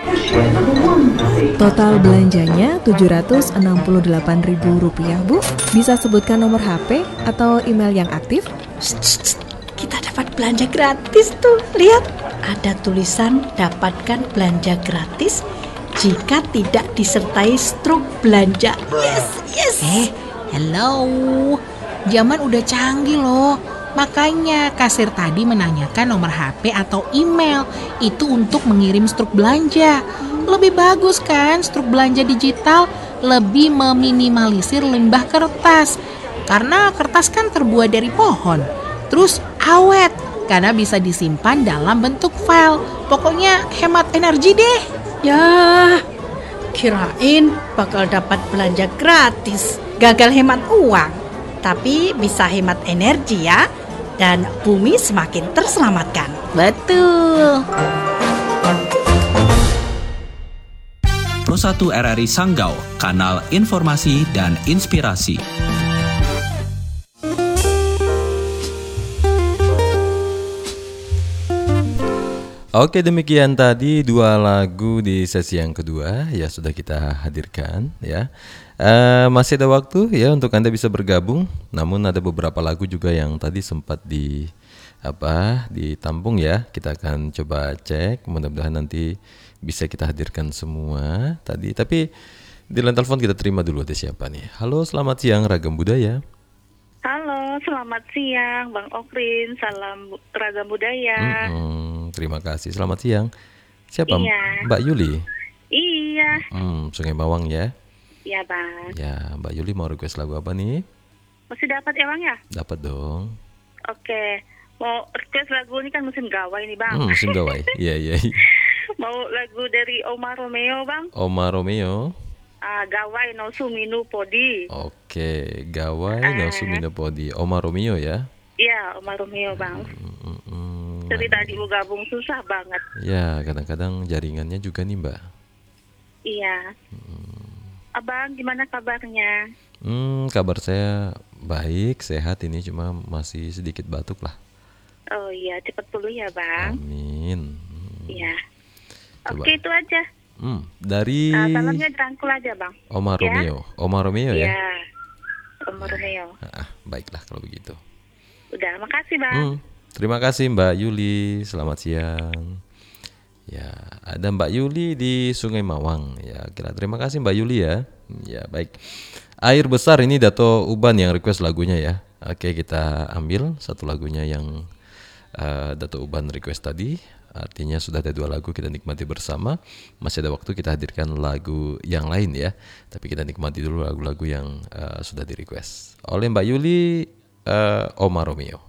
Total belanjanya Rp768.000, Bu. Bisa sebutkan nomor HP atau email yang aktif? Kita dapat belanja gratis tuh. Lihat, ada tulisan dapatkan belanja gratis jika tidak disertai struk belanja. Yes. Hello. Zaman udah canggih loh. Makanya kasir tadi menanyakan nomor HP atau email. Itu untuk mengirim struk belanja. Lebih bagus kan struk belanja digital, lebih meminimalisir limbah kertas. Karena kertas kan terbuat dari pohon. Terus awet, karena bisa disimpan dalam bentuk file. Pokoknya hemat energi deh. Ya, kirain bakal dapat belanja gratis. Gagal hemat uang, tapi bisa hemat energi ya. Dan bumi semakin terselamatkan. Betul. Pro1 RRI Sanggau, kanal informasi dan inspirasi. Oke, demikian tadi 2 lagu di sesi yang kedua ya sudah kita hadirkan ya. Masih ada waktu ya untuk Anda bisa bergabung. Namun ada beberapa lagu juga yang tadi sempat ditampung ya. Kita akan coba cek, mudah-mudahan nanti bisa kita hadirkan semua tadi. Tapi di line telepon kita terima dulu ada siapa nih. Halo, selamat siang Ragam Budaya. Halo, selamat siang Bang Okrin, salam Ragam Budaya. Terima kasih, selamat siang. Siapa? Iya. Mbak Yuli? Iya. Sungai Bawang ya? Iya Bang. Ya, Mbak Yuli mau request lagu apa nih? Masih dapat ya Bang ya? Dapat dong. Oke, mau request lagu ini kan musim gawai nih Bang. Musim gawai, iya. Mau lagu dari Omar Romeo Bang? Omar Romeo. Gawai no suminu podi. Oke, Gawai no suminu podi. Omar Romeo ya? Iya, Omar Romeo Bang. Dari tadi mau gabung susah banget. Ya, kadang-kadang jaringannya juga nih Mbak. Iya. Abang gimana kabarnya? Kabar saya baik, sehat, ini cuma masih sedikit batuk lah. Oh iya, cepat pulih ya Bang. Amin. Iya. Coba. Oke, itu aja. Dari salamnya dirangkul aja Bang. Omar Ya? Romeo. Omar Romeo ya? Iya. Omar Romeo. Baiklah kalau begitu. Udah, makasih Bang. Terima kasih Mbak Yuli, selamat siang. Ya, ada Mbak Yuli di Sungai Mawang. Ya, terima kasih Mbak Yuli ya. Ya, baik. Air Besar ini Dato Uban yang request lagunya ya. Oke, kita ambil satu lagunya yang Dato Uban request tadi. Artinya sudah ada 2 lagu kita nikmati bersama. Masih ada waktu kita hadirkan lagu yang lain ya. Tapi kita nikmati dulu lagu-lagu yang sudah di request oleh Mbak Yuli, Omar Romeo.